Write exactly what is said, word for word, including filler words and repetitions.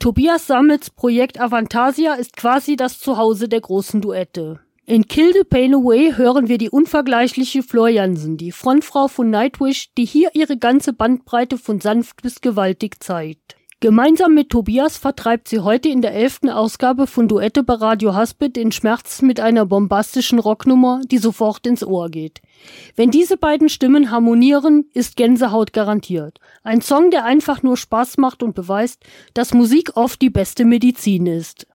Tobias Sammels Projekt Avantasia ist quasi das Zuhause der großen Duette. In Kill the Pain Away hören wir die unvergleichliche Floor Jansen, die Frontfrau von Nightwish, die hier ihre ganze Bandbreite von sanft bis gewaltig zeigt. Gemeinsam mit Tobias vertreibt sie heute in der elften Ausgabe von Duette bei Radio Haspe den Schmerz mit einer bombastischen Rocknummer, die sofort ins Ohr geht. Wenn diese beiden Stimmen harmonieren, ist Gänsehaut garantiert. Ein Song, der einfach nur Spaß macht und beweist, dass Musik oft die beste Medizin ist.